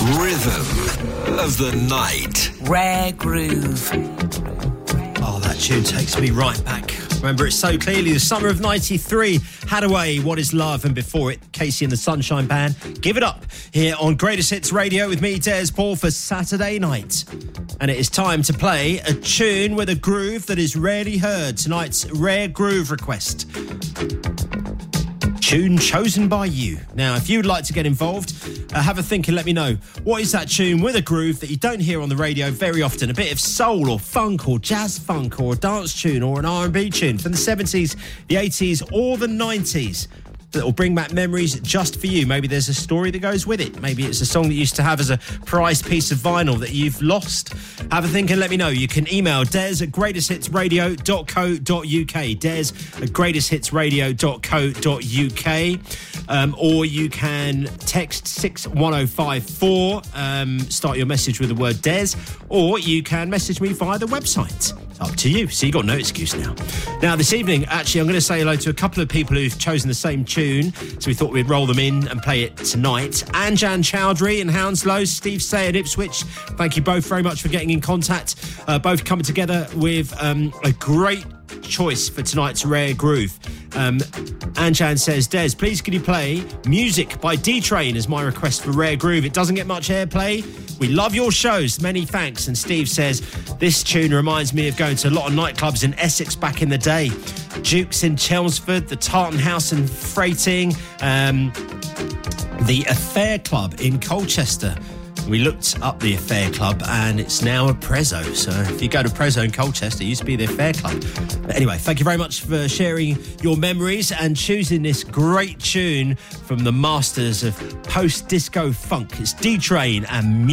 Rhythm of the night. Rare Groove. Oh, that tune takes me right back. Remember it so clearly. The summer of 93, Hadaway, What Is Love, and before it, Casey and the Sunshine Band, Give It Up, here on Greatest Hits Radio with me, Des Paul, for Saturday night. And it is time to play a tune with a groove that is rarely heard. Tonight's Rare Groove request. Tune chosen by you. Now, if you'd like to get involved, have a think and let me know. What is that tune with a groove that you don't hear on the radio very often? A bit of soul or funk or jazz funk or a dance tune or an R&B tune from the 70s, the 80s or the 90s that will bring back memories just for you. Maybe there's a story that goes with it. Maybe it's a song that you used to have as a prized piece of vinyl that you've lost. Have a think and let me know. You can email des@greatesthitsradio.co.uk, des@greatesthitsradio.co.uk, or you can text 61054, start your message with the word Des, or you can message me via the website. Up to you. So you got no excuse now. Now, this evening, actually, I'm going to say hello to a couple of people who've chosen the same tune, so we thought we'd roll them in and play it tonight. Anjan Chowdhury in Hounslow, Steve Say in Ipswich. Thank you both very much for getting in contact. Both coming together with a great choice for tonight's Rare Groove. Anjan says, Des, please can you play Music by D-Train as my request for Rare Groove? It doesn't get much airplay. We love your shows. Many thanks. And Steve says, this tune reminds me of going to a lot of nightclubs in Essex back in the day. Duke's in Chelmsford, the Tartan House in Freighting, the Affair Club in Colchester. We looked up the Affair Club and it's now a Prezzo. So if you go to Prezzo in Colchester, it used to be the Affair Club. But anyway, thank you very much for sharing your memories and choosing this great tune from the masters of post-disco funk. It's D-Train and